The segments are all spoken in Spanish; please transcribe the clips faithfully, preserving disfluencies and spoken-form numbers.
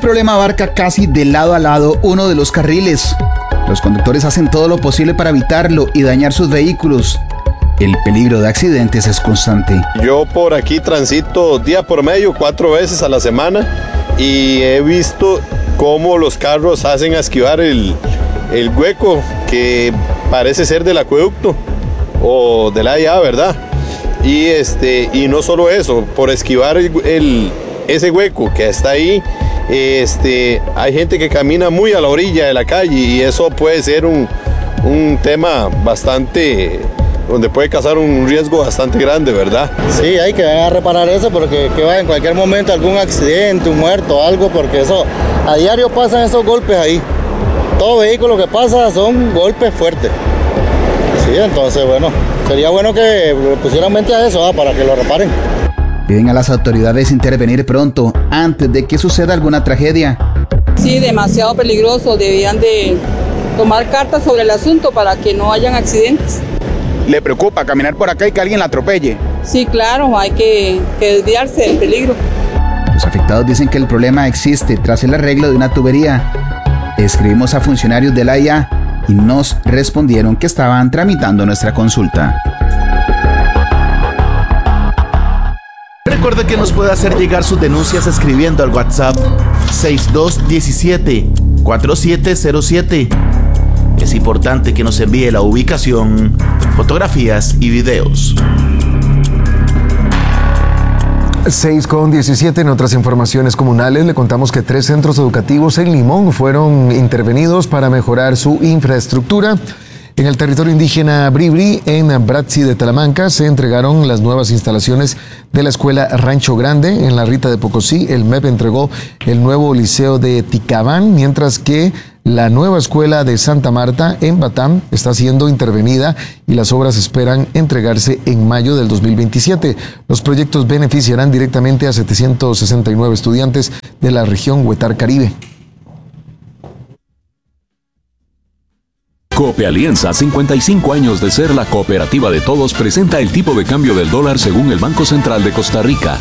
problema abarca casi de lado a lado uno de los carriles. Los conductores hacen todo lo posible para evitarlo y dañar sus vehículos. El peligro de accidentes es constante. Yo por aquí transito día por medio, cuatro veces a la semana, y he visto cómo los carros hacen a esquivar el, el hueco que parece ser del acueducto o de la I A, ¿verdad? Y, este, y no solo eso, por esquivar el, el, ese hueco que está ahí, este, hay gente que camina muy a la orilla de la calle y eso puede ser un, un tema bastante... donde puede causar un riesgo bastante grande, ¿verdad? Sí, hay que reparar eso porque que va en cualquier momento algún accidente, un muerto, algo, porque eso, a diario pasan esos golpes ahí. Todo vehículo que pasa son golpes fuertes. Sí, entonces, bueno, sería bueno que pusieran mente a eso, ¿ah? Para que lo reparen. Piden a las autoridades intervenir pronto, antes de que suceda alguna tragedia. Sí, demasiado peligroso, debían de tomar cartas sobre el asunto para que no hayan accidentes. ¿Le preocupa caminar por acá y que alguien la atropelle? Sí, claro, hay que, que desviarse del peligro. Los afectados dicen que el problema existe tras el arreglo de una tubería. Escribimos a funcionarios de la I A y nos respondieron que estaban tramitando nuestra consulta. Recuerde que nos puede hacer llegar sus denuncias escribiendo al WhatsApp seis dos uno siete, cuatro siete cero siete. Es importante que nos envíe la ubicación, fotografías y videos. seis con diecisiete. En otras informaciones comunales le contamos que tres centros educativos en Limón fueron intervenidos para mejorar su infraestructura. En el territorio indígena Bribri, en Bratzi de Talamanca, se entregaron las nuevas instalaciones de la escuela Rancho Grande. En la Rita de Pocosí, el M E P entregó el nuevo liceo de Ticabán, mientras que la nueva escuela de Santa Marta en Batam está siendo intervenida y las obras esperan entregarse en mayo del dos mil veintisiete. Los proyectos beneficiarán directamente a setecientos sesenta y nueve estudiantes de la región Huetar Caribe. Cope Alianza, cincuenta y cinco años de ser la cooperativa de todos, presenta el tipo de cambio del dólar según el Banco Central de Costa Rica.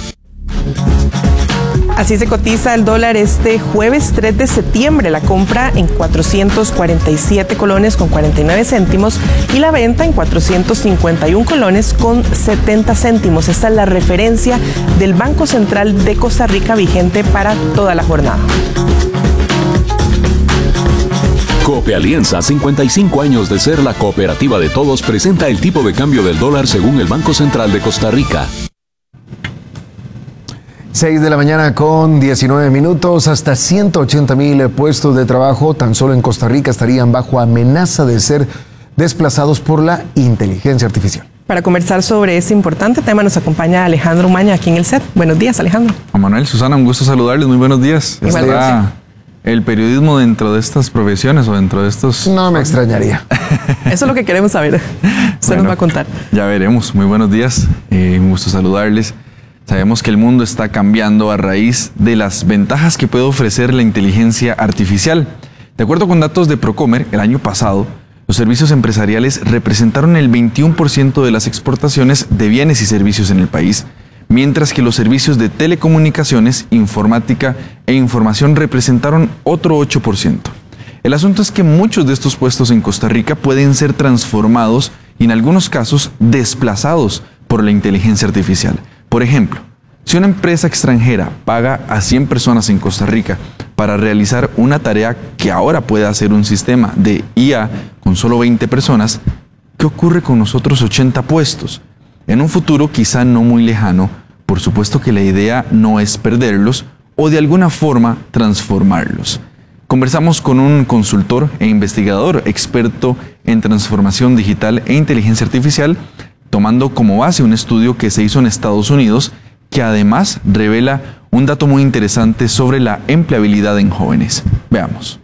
Así se cotiza el dólar este jueves tres de septiembre. La compra en cuatrocientos cuarenta y siete colones con cuarenta y nueve céntimos y la venta en cuatrocientos cincuenta y uno colones con setenta céntimos. Esta es la referencia del Banco Central de Costa Rica vigente para toda la jornada. Cope Alianza, cincuenta y cinco años de ser la cooperativa de todos, presenta el tipo de cambio del dólar según el Banco Central de Costa Rica. seis de la mañana con diecinueve minutos. Hasta ciento ochenta mil puestos de trabajo tan solo en Costa Rica estarían bajo amenaza de ser desplazados por la inteligencia artificial. Para conversar sobre este importante tema nos acompaña Alejandro Umaña aquí en el set. Buenos días, Alejandro. Juan Manuel, Susana, un gusto saludarles. Muy buenos días. ¿Está el periodismo dentro de estas profesiones o dentro de estos...? No me extrañaría. Eso es lo que queremos saber. Usted bueno, nos va a contar. Ya veremos. Muy buenos días. Eh, un gusto saludarles. Sabemos que el mundo está cambiando a raíz de las ventajas que puede ofrecer la inteligencia artificial. De acuerdo con datos de Procomer, el año pasado, los servicios empresariales representaron el veintiuno por ciento de las exportaciones de bienes y servicios en el país, mientras que los servicios de telecomunicaciones, informática e información representaron otro ocho por ciento. El asunto es que muchos de estos puestos en Costa Rica pueden ser transformados y en algunos casos desplazados por la inteligencia artificial. Por ejemplo, si una empresa extranjera paga a cien personas en Costa Rica para realizar una tarea que ahora puede hacer un sistema de I A con solo veinte personas, ¿qué ocurre con los otros ochenta puestos? En un futuro quizá no muy lejano, por supuesto que la idea no es perderlos o de alguna forma transformarlos. Conversamos con un consultor e investigador experto en transformación digital e inteligencia artificial, tomando como base un estudio que se hizo en Estados Unidos, que además revela un dato muy interesante sobre la empleabilidad en jóvenes. Veamos.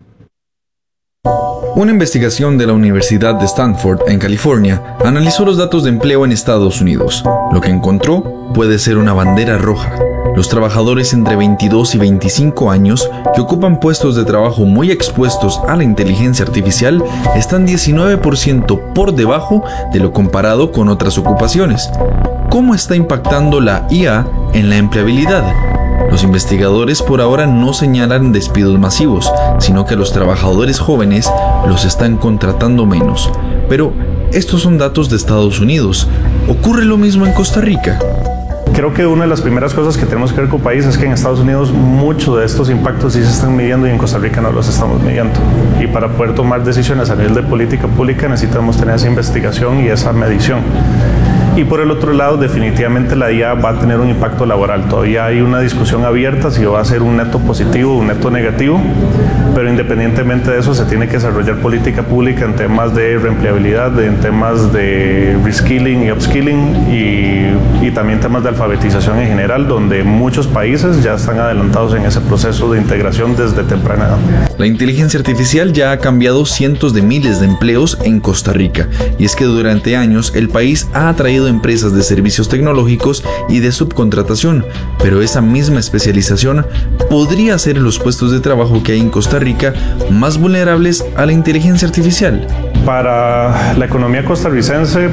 Una investigación de la Universidad de Stanford, en California, analizó los datos de empleo en Estados Unidos. Lo que encontró puede ser una bandera roja. Los trabajadores entre veintidós y veinticinco años que ocupan puestos de trabajo muy expuestos a la inteligencia artificial están diecinueve por ciento por debajo de lo comparado con otras ocupaciones. ¿Cómo está impactando la I A en la empleabilidad? Los investigadores por ahora no señalan despidos masivos, sino que los trabajadores jóvenes los están contratando menos. Pero estos son datos de Estados Unidos. ¿Ocurre lo mismo en Costa Rica? Creo que una de las primeras cosas que tenemos que ver como país es que en Estados Unidos muchos de estos impactos sí se están midiendo y en Costa Rica no los estamos midiendo. Y para poder tomar decisiones a nivel de política pública necesitamos tener esa investigación y esa medición. Y por el otro lado, definitivamente la I A va a tener un impacto laboral. Todavía hay una discusión abierta si va a ser un neto positivo o un neto negativo, pero independientemente de eso se tiene que desarrollar política pública en temas de reempleabilidad, en temas de reskilling y upskilling y, y también temas de alfabetización en general, donde muchos países ya están adelantados en ese proceso de integración desde temprana edad. La inteligencia artificial ya ha cambiado cientos de miles de empleos en Costa Rica, y es que durante años el país ha atraído empresas de servicios tecnológicos y de subcontratación, pero esa misma especialización podría hacer los puestos de trabajo que hay en Costa Rica más vulnerables a la inteligencia artificial. Para la economía costarricense,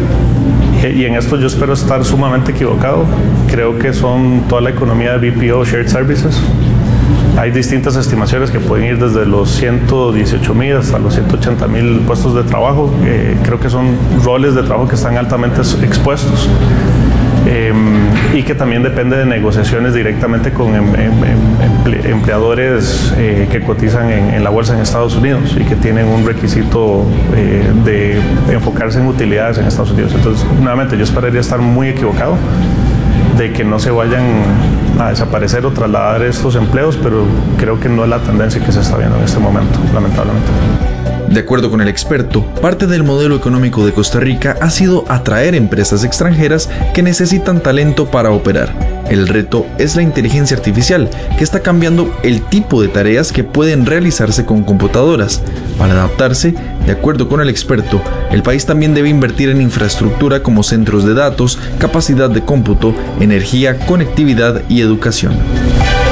y en esto yo espero estar sumamente equivocado, creo que son toda la economía de B P O, Shared Services. Hay distintas estimaciones que pueden ir desde los ciento dieciocho mil hasta los ciento ochenta mil puestos de trabajo. Eh, creo que son roles de trabajo que están altamente expuestos eh, y que también depende de negociaciones directamente con em, em, emple, empleadores eh, que cotizan en, en la bolsa en Estados Unidos y que tienen un requisito eh, de enfocarse en utilidades en Estados Unidos. Entonces, nuevamente, yo esperaría estar muy equivocado de que no se vayan a desaparecer o trasladar estos empleos, pero creo que no es la tendencia que se está viendo en este momento, lamentablemente. De acuerdo con el experto, parte del modelo económico de Costa Rica ha sido atraer empresas extranjeras que necesitan talento para operar. El reto es la inteligencia artificial, que está cambiando el tipo de tareas que pueden realizarse con computadoras. Para adaptarse, de acuerdo con el experto, el país también debe invertir en infraestructura como centros de datos, capacidad de cómputo, energía, conectividad y educación.